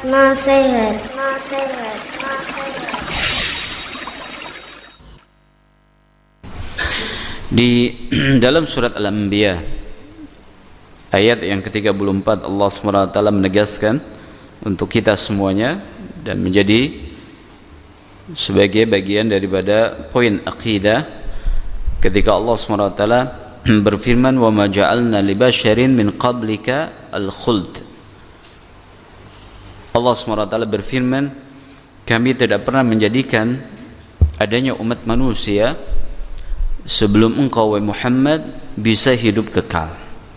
Nasihat. Di dalam surat Al-Anbiya ayat yang ke-34 Allah SWT menegaskan untuk kita semuanya dan menjadi sebagai bagian daripada poin akidah ketika Allah SWT berfirman wa ma ja'alna li basyarin min qablika al-khuld. Allah SWT berfirman, kami tidak pernah menjadikan adanya umat manusia sebelum engkau wahai Muhammad bisa hidup kekal.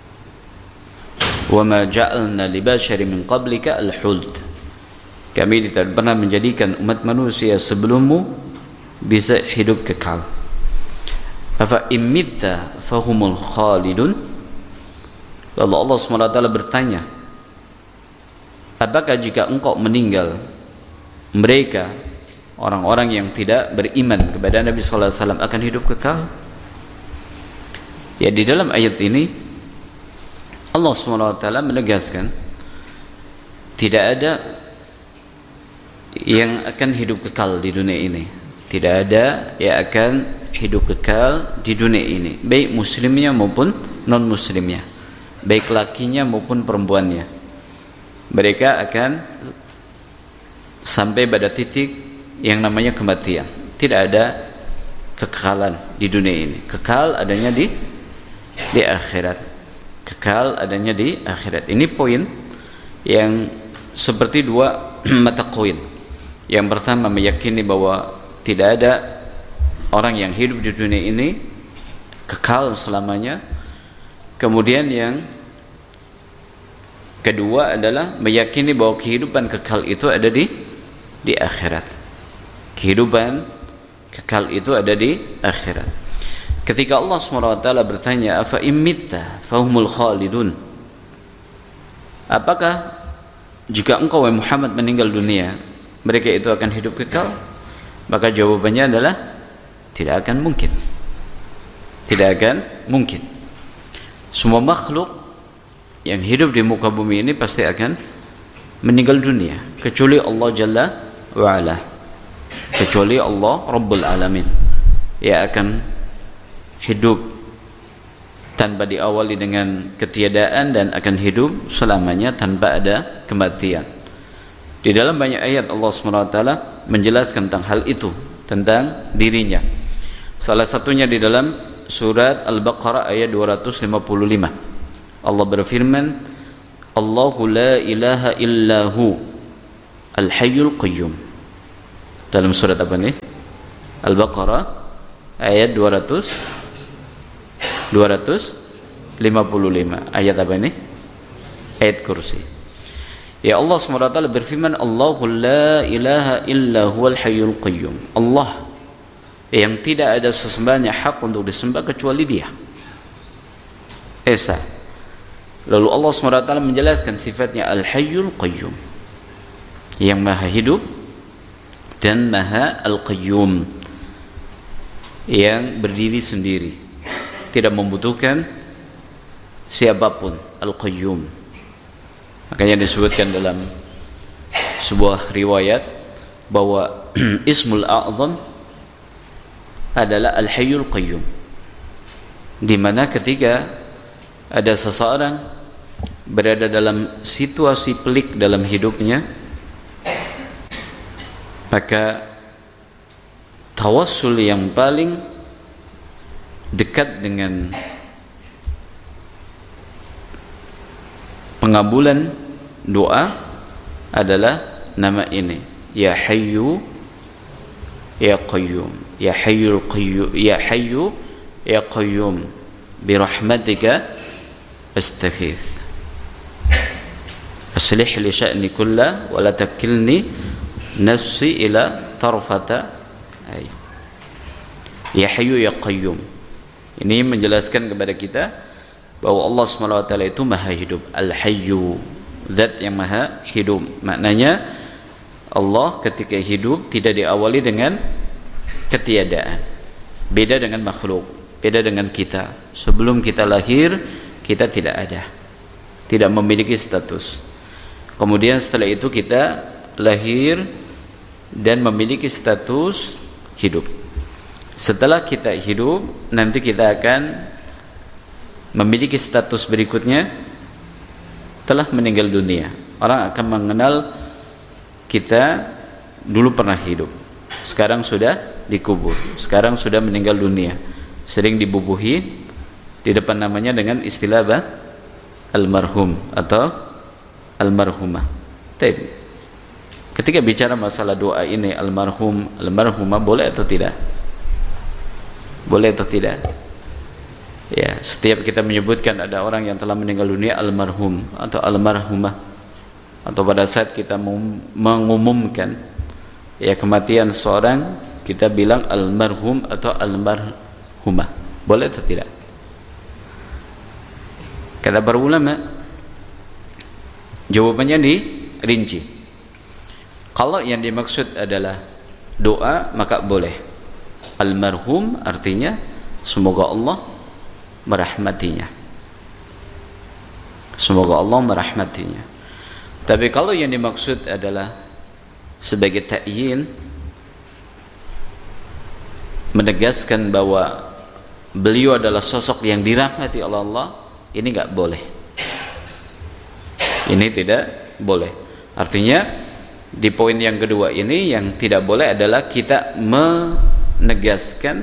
Wa ma ja'alna li basyarin min qablika al-khuld. Kami tidak pernah menjadikan umat manusia sebelummu bisa hidup kekal. Afa imitta fahumul khalidun. Lalu Allah SWT bertanya, apakah jika engkau meninggal, mereka orang-orang yang tidak beriman kepada Nabi sallallahu alaihi wasallam akan hidup kekal? Ya, di dalam ayat ini Allah SWT menegaskan tidak ada yang akan hidup kekal di dunia ini. Tidak ada yang akan hidup kekal di dunia ini, baik muslimnya maupun non muslimnya, baik lakinya maupun perempuannya. Mereka akan sampai pada titik yang namanya kematian. Tidak ada kekekalan di dunia ini. Kekal adanya di akhirat. Kekal adanya di akhirat. Ini poin yang seperti dua mata koin. Yang pertama meyakini bahwa tidak ada orang yang hidup di dunia ini kekal selamanya. Kemudian yang kedua adalah meyakini bahwa kehidupan kekal itu ada di akhirat. Kehidupan kekal itu ada di akhirat. Ketika Allah SWT bertanya, afa imitta fahumul khalidun. Apakah jika engkau wahai Muhammad meninggal dunia, mereka itu akan hidup kekal? Maka jawabannya adalah tidak akan mungkin. Tidak akan mungkin. Semua makhluk yang hidup di muka bumi ini pasti akan meninggal dunia, kecuali Allah Jalla wa'ala, kecuali Allah Rabbul Alamin yang akan hidup tanpa diawali dengan ketiadaan dan akan hidup selamanya tanpa ada kematian. Di dalam banyak ayat Allah SWT menjelaskan tentang hal itu, tentang dirinya. Salah satunya di dalam surat Al-Baqarah ayat 255. Allah berfirman, Allahu la ilaha illahu al-hayyul qayyum. Dalam surat apa ini? Al-Baqarah ayat 255. Ayat apa ini? Ayat kursi. Ya, Allah SWT berfirman, Allahu la ilaha illahu al-hayyul qayyum. Allah yang tidak ada sesembahan yang hak untuk disembah kecuali Dia, Esa. Lalu Allah SWT menjelaskan sifatnya Al-Hayyul Qayyum, yang maha hidup dan maha Al-Qayyum, yang berdiri sendiri, tidak membutuhkan siapapun. Al-Qayyum. Makanya disebutkan dalam sebuah riwayat bahwa Ismul A'zam adalah Al-Hayyul Qayyum, di mana ketika ada seseorang berada dalam situasi pelik dalam hidupnya, maka tawassul yang paling dekat dengan pengabulan doa adalah nama ini, Ya Hayyu Ya Qayyum, Ya Hayyul Qayyum, Ya Hayyu Ya Qayyum, birahmatika astaghits, aslih li sya'ni kullah wa la takilni nafsi ila tarfata ay. Ya Hayyu Ya Qayyum. Ini menjelaskan kepada kita bahwa Allah SWT itu maha hidup. Al-Hayyu, zat yang maha hidup. Maknanya Allah ketika hidup tidak diawali dengan ketiadaan. Beda dengan makhluk, beda dengan kita. Sebelum kita lahir, kita tidak ada, tidak memiliki status. Kemudian setelah itu kita lahir dan memiliki status hidup. Setelah kita hidup, nanti kita akan memiliki status berikutnya telah meninggal dunia. Orang akan mengenal kita dulu pernah hidup, sekarang sudah dikubur, sekarang sudah meninggal dunia, sering dibubuhi di depan namanya dengan istilah apa? Almarhum atau almarhumah. Ketika bicara masalah doa ini, almarhum, almarhumah, boleh atau tidak? Boleh atau tidak? Ya, setiap kita menyebutkan ada orang yang telah meninggal dunia, almarhum atau almarhumah, atau pada saat kita mengumumkan ya kematian seorang, kita bilang almarhum atau almarhumah, boleh atau tidak? Kata para ulama, jawabannya dirinci. Kalau yang dimaksud adalah doa, maka boleh. Almarhum artinya semoga Allah merahmatinya, semoga Allah merahmatinya. Tapi kalau yang dimaksud adalah sebagai ta'yin, menegaskan bahwa beliau adalah sosok yang dirahmati oleh Allah, ini enggak boleh. Ini tidak boleh. Artinya di poin yang kedua ini yang tidak boleh adalah kita menegaskan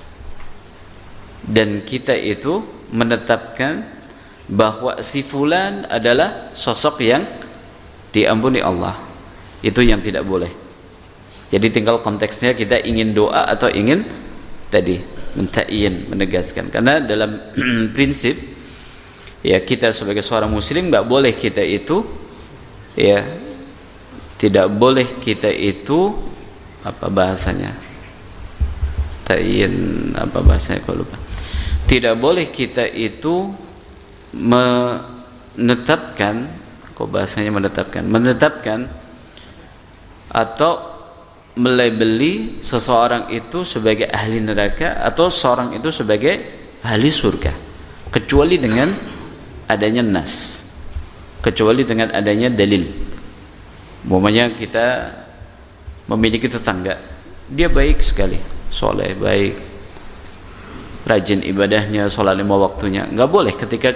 dan kita itu menetapkan bahwa si fulan adalah sosok yang diampuni Allah. Itu yang tidak boleh. Jadi tinggal konteksnya kita ingin doa atau ingin tadi menta'yin, menegaskan. Karena dalam prinsip ya kita sebagai seorang muslim enggak boleh kita itu ya tidak boleh kita itu apa bahasanya? Ta'yin apa bahasanya kalau lupa. Tidak boleh kita itu menetapkan, kok bahasanya menetapkan atau melabeli seseorang itu sebagai ahli neraka atau seorang itu sebagai ahli surga, kecuali dengan adanya nas, kecuali dengan adanya dalil. Umpamanya kita memiliki tetangga, dia baik sekali, soleh, baik, rajin ibadahnya, sholat 5 waktunya. Enggak boleh ketika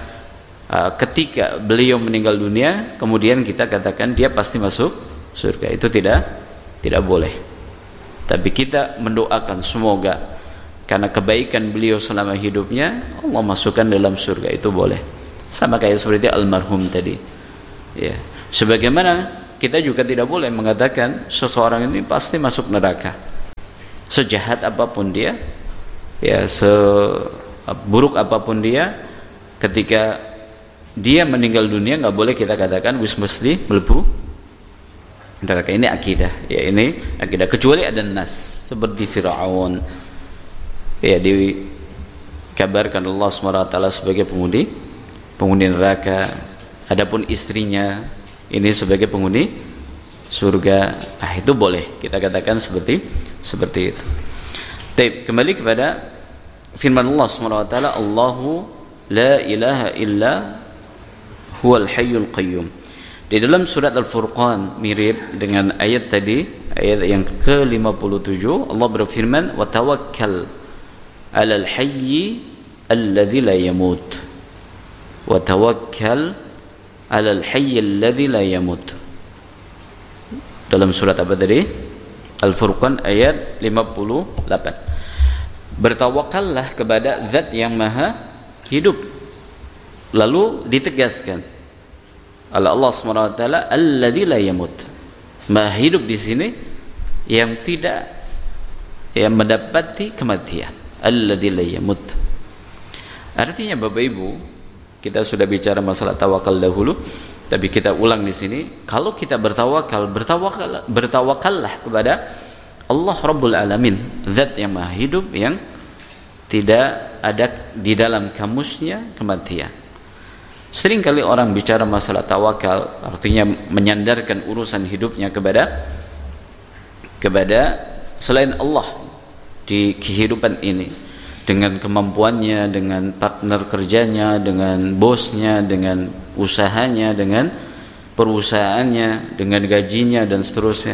beliau meninggal dunia kemudian kita katakan dia pasti masuk surga. Itu tidak boleh. Tapi kita mendoakan semoga karena kebaikan beliau selama hidupnya Allah masukkan dalam surga, itu boleh. Sama kayak seperti almarhum tadi. Ya. Sebagaimana kita juga tidak boleh mengatakan seseorang ini pasti masuk neraka. Sejahat apapun dia, ya seburuk apapun dia, ketika dia meninggal dunia nggak boleh kita katakan wis mesti mlebu neraka. Ini akidah, ya ini akidah, kecuali ada nas seperti Fir'aun ya dikabarkan Allah SWT sebagai penghuni neraka, adapun istrinya ini sebagai penghuni surga. Itu boleh kita katakan seperti itu. Baik, kembali kepada firman Allah SWT, Allahu la ilaha illa huwal hayyul qayyum. Di dalam surat Al-Furqan mirip dengan ayat tadi, ayat yang ke-57, Allah berfirman, wa tawakkal 'alal hayyi alladzi la yamut. Wa tawakkal 'alal hayyi alladzi la yamut. Dalam surat apa tadi? Al-Furqan ayat 58. Bertawakallah kepada zat yang maha hidup. Lalu ditegaskan oleh Allah SWT, alladzi la yamut, maha hidup di sini yang tidak mendapati kematian. Alladzi la yamut. Artinya Bapak Ibu, kita sudah bicara masalah tawakal dahulu, tapi kita ulang di sini. Kalau kita bertawakallah kepada Allah Rabbul Alamin, zat yang maha hidup yang tidak ada di dalam kamusnya kematian. Seringkali orang bicara masalah tawakal, artinya menyandarkan urusan hidupnya kepada selain Allah di kehidupan ini, dengan kemampuannya, dengan partner kerjanya, dengan bosnya, dengan usahanya, dengan perusahaannya, dengan gajinya dan seterusnya.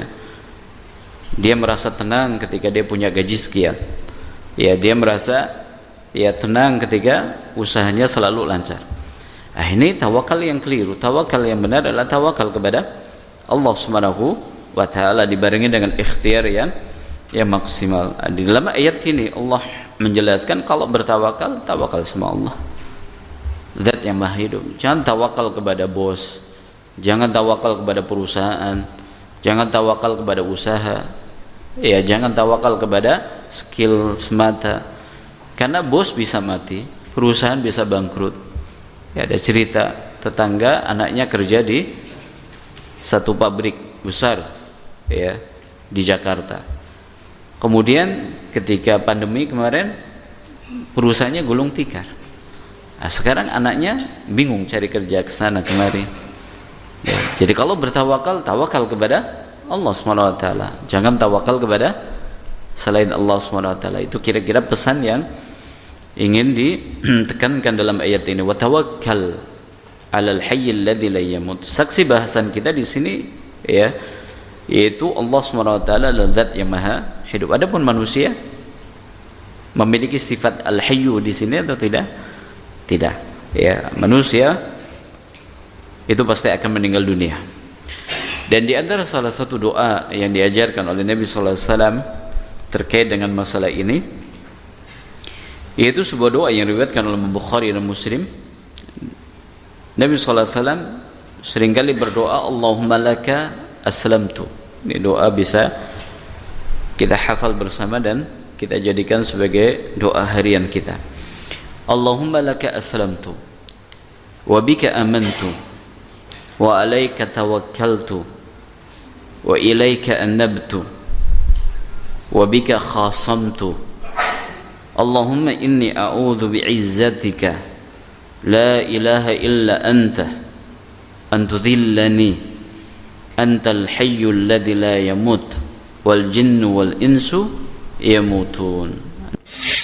Dia merasa tenang ketika dia punya gaji sekian. Ya, dia merasa tenang ketika usahanya selalu lancar. Ini tawakal yang keliru. Tawakal yang benar adalah tawakal kepada Allah Subhanahu wa taala dibarengi dengan ikhtiar yang maksimal. Di dalam ayat ini Allah menjelaskan kalau bertawakal, tawakal sama Allah, Zat yang Maha Hidup. Jangan tawakal kepada bos, jangan tawakal kepada perusahaan, jangan tawakal kepada usaha. Jangan tawakal kepada skill semata. Karena bos bisa mati, perusahaan bisa bangkrut. Ada cerita tetangga anaknya kerja di satu pabrik besar di Jakarta. Kemudian ketika pandemi kemarin perusahaannya gulung tikar. Sekarang anaknya bingung cari kerja ke sana kemari. Jadi kalau bertawakal, tawakal kepada Allah SWT. Jangan tawakal kepada selain Allah SWT. Itu kira-kira pesan yang ingin ditekankan dalam ayat ini. Wa tawakkal 'alal hayyil ladzi la yamut. Saksi bahasan kita di sini yaitu Allah SWT adalah Zat yang Maha Hidup. Adapun manusia memiliki sifat al-hayyu di sini atau tidak? Tidak. Manusia itu pasti akan meninggal dunia. Dan di antara salah satu doa yang diajarkan oleh Nabi sallallahu alaihi wasallam terkait dengan masalah ini, yaitu sebuah doa yang diriwayatkan oleh Bukhari dan Muslim. Nabi sallallahu alaihi wasallam seringkali berdoa, Allahumma laka aslamtu. Ini doa bisa kita hafal bersama dan kita jadikan sebagai doa harian kita. Allahumma laka aslamtu wa bika amantu wa alaika tawakkaltu wa ilaika anabtu wa bika khasamtu. Allahumma inni a'udzu bi'izzatika la ilaha illa anta an tudhillani antal hayyul ladzi la yamut wal jinnu wal insu yamutun.